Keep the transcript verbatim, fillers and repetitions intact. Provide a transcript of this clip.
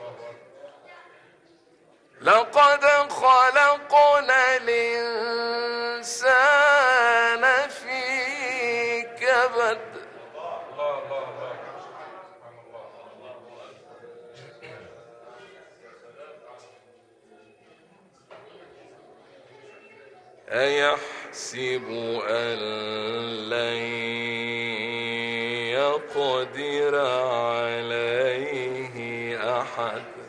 لقد خلقنا الإنسان في كبد أيحسب أن لن يقدر عليه أحد